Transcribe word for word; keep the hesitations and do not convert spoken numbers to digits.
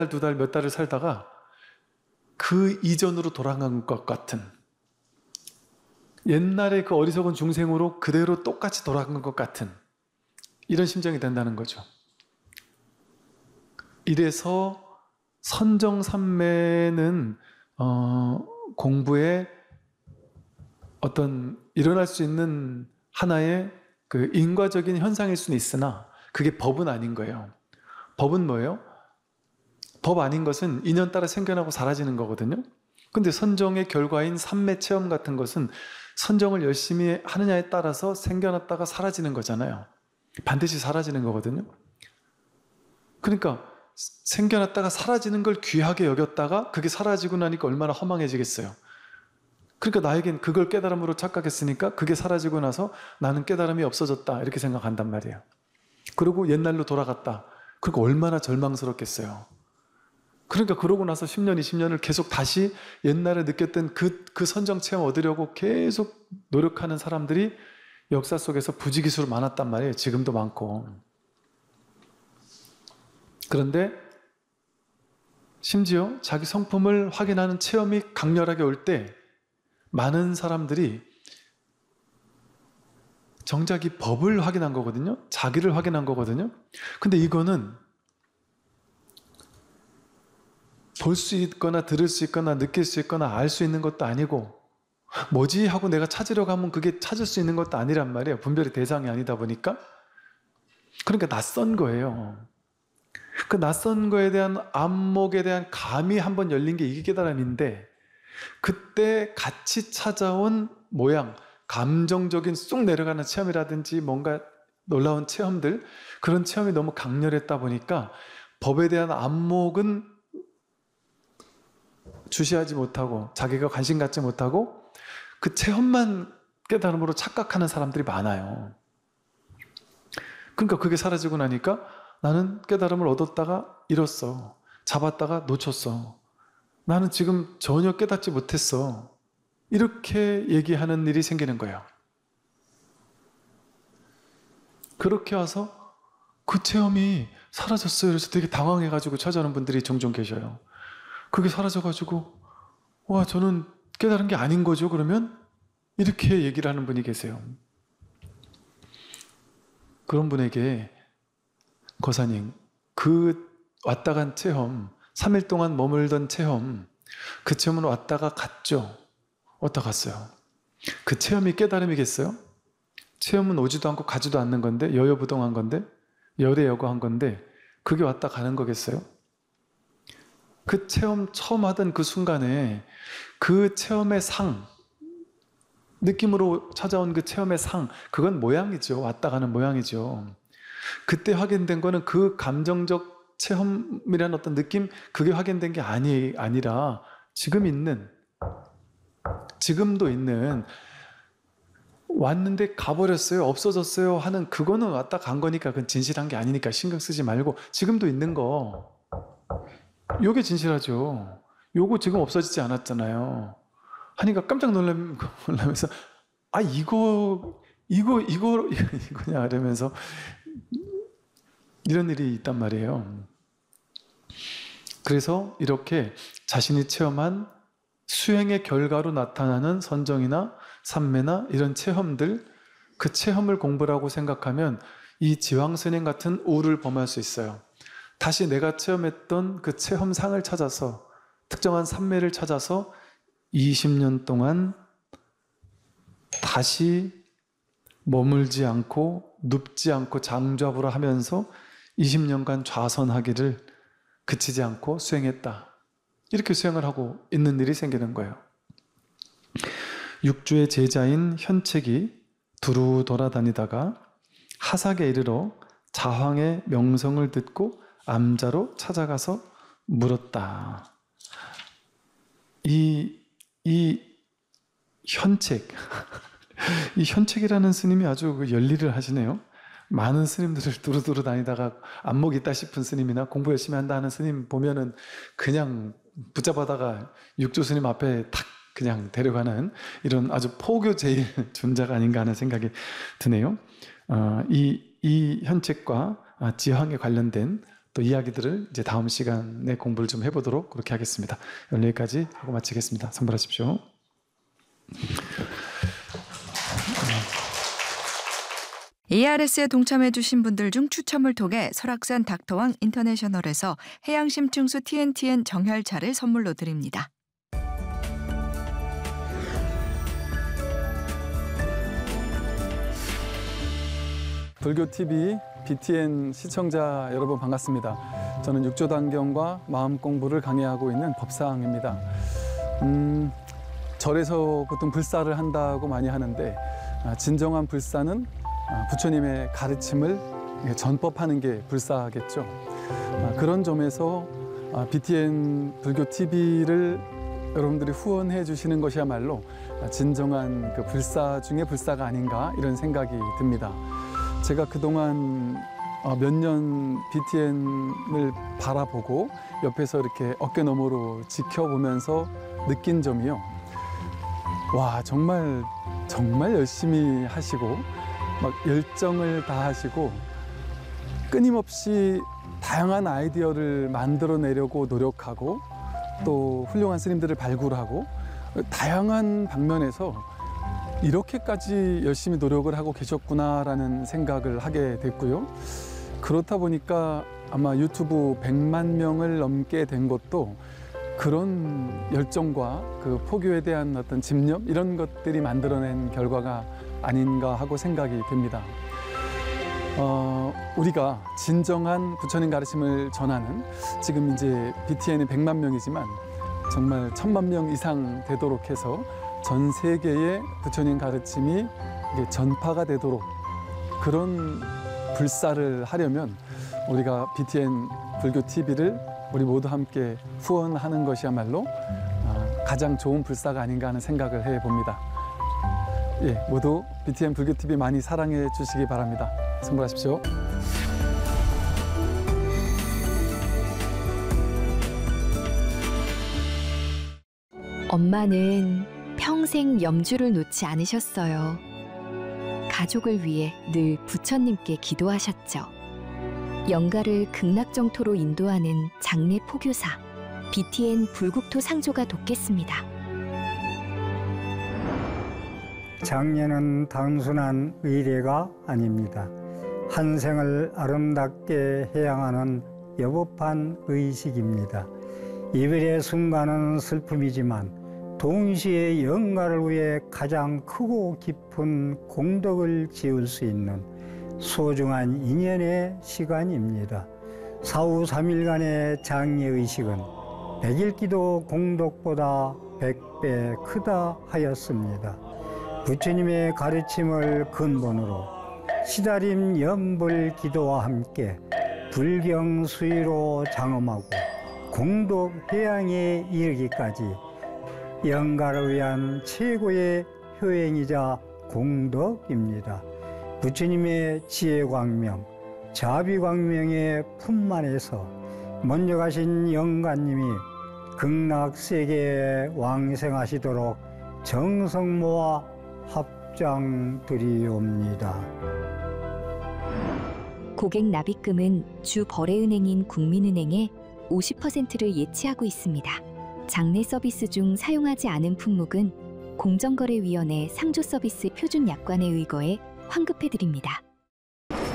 두 달, 몇 달을 살다가 그 이전으로 돌아간 것 같은, 옛날에 그 어리석은 중생으로 그대로 똑같이 돌아간 것 같은 이런 심정이 된다는 거죠. 이래서 선정삼매는 어, 공부에 어떤 일어날 수 있는 하나의 그 인과적인 현상일 수는 있으나 그게 법은 아닌 거예요. 법은 뭐예요? 법 아닌 것은 인연 따라 생겨나고 사라지는 거거든요. 근데 선정의 결과인 삼매 체험 같은 것은 선정을 열심히 하느냐에 따라서 생겨났다가 사라지는 거잖아요. 반드시 사라지는 거거든요. 그러니까 생겨났다가 사라지는 걸 귀하게 여겼다가 그게 사라지고 나니까 얼마나 허망해지겠어요. 그러니까 나에겐 그걸 깨달음으로 착각했으니까 그게 사라지고 나서 나는 깨달음이 없어졌다 이렇게 생각한단 말이에요. 그리고 옛날로 돌아갔다. 그러니까 얼마나 절망스럽겠어요. 그러니까 그러고 나서 십 년, 이십 년을 계속 다시 옛날에 느꼈던 그, 그 선정 체험 얻으려고 계속 노력하는 사람들이 역사 속에서 부지기수로 많았단 말이에요. 지금도 많고. 그런데 심지어 자기 성품을 확인하는 체험이 강렬하게 올 때 많은 사람들이 정작 이 법을 확인한 거거든요. 자기를 확인한 거거든요. 근데 이거는 볼 수 있거나 들을 수 있거나 느낄 수 있거나 알 수 있는 것도 아니고 뭐지 하고 내가 찾으려고 하면 그게 찾을 수 있는 것도 아니란 말이에요. 분별의 대상이 아니다 보니까. 그러니까 낯선 거예요. 그 낯선 거에 대한 안목에 대한 감이 한번 열린 게 이게 깨달음인데 그때 같이 찾아온 모양, 감정적인 쑥 내려가는 체험이라든지 뭔가 놀라운 체험들, 그런 체험이 너무 강렬했다 보니까 법에 대한 안목은 주시하지 못하고 자기가 관심 갖지 못하고 그 체험만 깨달음으로 착각하는 사람들이 많아요. 그러니까 그게 사라지고 나니까 나는 깨달음을 얻었다가 잃었어. 잡았다가 놓쳤어. 나는 지금 전혀 깨닫지 못했어. 이렇게 얘기하는 일이 생기는 거예요. 그렇게 와서 그 체험이 사라졌어요. 그래서 되게 당황해가지고 찾아오는 분들이 종종 계셔요. 그게 사라져가지고 와 저는 깨달은 게 아닌 거죠. 그러면 이렇게 얘기를 하는 분이 계세요. 그런 분에게 거사님, 그 왔다 간 체험, 삼 일 동안 머물던 체험, 그 체험은 왔다가 갔죠. 왔다 갔어요. 그 체험이 깨달음이겠어요? 체험은 오지도 않고 가지도 않는 건데, 여여부동한 건데, 열애여거한 건데 그게 왔다 가는 거겠어요? 그 체험 처음 하던 그 순간에 그 체험의 상, 느낌으로 찾아온 그 체험의 상, 그건 모양이죠. 왔다 가는 모양이죠. 그때 확인된 거는 그 감정적 체험이라는 어떤 느낌, 그게 확인된 게 아니, 아니라 지금 있는, 지금도 있는, 왔는데 가버렸어요, 없어졌어요 하는 그거는 왔다 간 거니까 그건 진실한 게 아니니까 신경 쓰지 말고 지금도 있는 거, 요게 진실하죠. 요거 지금 없어지지 않았잖아요. 하니까 깜짝 놀람, 놀라면서 아 이거 이거 이거 이거냐 이러면서 이런 일이 있단 말이에요. 그래서 이렇게 자신이 체험한 수행의 결과로 나타나는 선정이나 삼매나 이런 체험들, 그 체험을 공부라고 생각하면 이 지황선행 같은 우를 범할 수 있어요. 다시 내가 체험했던 그 체험상을 찾아서 특정한 삼매를 찾아서 이십 년 동안 다시 머물지 않고 눕지 않고 장좌부라 하면서 이십 년간 좌선하기를 그치지 않고 수행했다. 이렇게 수행을 하고 있는 일이 생기는 거예요. 육주의 제자인 현책이 두루 돌아다니다가 하삭에 이르러 자황의 명성을 듣고 암자로 찾아가서 물었다. 이, 이 현책, 이 현책이라는 스님이 아주 열일을 하시네요. 많은 스님들을 두루두루 다니다가 안목이 있다 싶은 스님이나 공부 열심히 한다 하는 스님 보면은 그냥 붙잡아다가 육조 스님 앞에 탁 그냥 데려가는 이런 아주 포교제일 존재가 아닌가 하는 생각이 드네요. 어, 이, 이 현책과 지황에 관련된 또 이야기들을 이제 다음 시간에 공부를 좀 해보도록 그렇게 하겠습니다. 오늘 여기까지 하고 마치겠습니다. 성불하십시오. 이알에스에 동참해주신 분들 중 추첨을 통해 설악산 닥터왕 인터내셔널에서 해양심층수 티엔티엔 정혈차를 선물로 드립니다. 불교티비 비티엔 시청자 여러분 반갑습니다. 저는 육조단경과 마음 공부를 강의하고 있는 법상입니다. 음, 절에서 보통 불사를 한다고 많이 하는데 진정한 불사는 부처님의 가르침을 전법하는 게 불사겠죠. 그런 점에서 비티엔 불교티비를 여러분들이 후원해 주시는 것이야말로 진정한 그 불사 중에 불사가 아닌가 이런 생각이 듭니다. 제가 그동안 몇 년 비티엔을 바라보고 옆에서 이렇게 어깨너머로 지켜보면서 느낀 점이요. 와, 정말 정말 열심히 하시고 막 열정을 다하시고 끊임없이 다양한 아이디어를 만들어내려고 노력하고 또 훌륭한 스님들을 발굴하고 다양한 방면에서 이렇게까지 열심히 노력을 하고 계셨구나라는 생각을 하게 됐고요. 그렇다 보니까 아마 유튜브 백만 명을 넘게 된 것도 그런 열정과 그 포교에 대한 어떤 집념 이런 것들이 만들어낸 결과가 아닌가 하고 생각이 됩니다. 어, 우리가 진정한 부처님 가르침을 전하는 지금 이제 비티엔이 백만 명이지만 정말 천만 명 이상 되도록 해서 전 세계의 부처님 가르침이 이게 전파가 되도록 그런 불사를 하려면 우리가 비티엔 불교티비를 우리 모두 함께 후원하는 것이야말로 가장 좋은 불사가 아닌가 하는 생각을 해봅니다. 예, 모두 비티엔 불교티비 많이 사랑해 주시기 바랍니다. 성불하십시오. 엄마는 평생 염주를 놓지 않으셨어요. 가족을 위해 늘 부처님께 기도하셨죠. 영가를 극락정토로 인도하는 장례 포교사 비티엔 불국토 상조가 돕겠습니다. 장례는 단순한 의례가 아닙니다. 한 생을 아름답게 해양하는 여법한 의식입니다. 이별의 순간은 슬픔이지만 동시에 영가를 위해 가장 크고 깊은 공덕을 지을 수 있는 소중한 인연의 시간입니다. 사후 삼 일간의 장례의식은 백일기도 공덕보다 백 배 크다 하였습니다. 부처님의 가르침을 근본으로 시다림 연불 기도와 함께 불경 수위로 장엄하고 공덕 해양에 이르기까지 영가를 위한 최고의 효행이자 공덕입니다. 부처님의 지혜광명, 자비광명의 품만에서 먼저 가신 영가님이 극락세계에 왕생하시도록 정성 모아 합장드리옵니다. 고객 납입금은 주 거래은행인 국민은행에 오십 퍼센트를 예치하고 있습니다. 장례 서비스 중 사용하지 않은 품목은 공정거래위원회 상조서비스 표준약관에 의거해 환급해드립니다.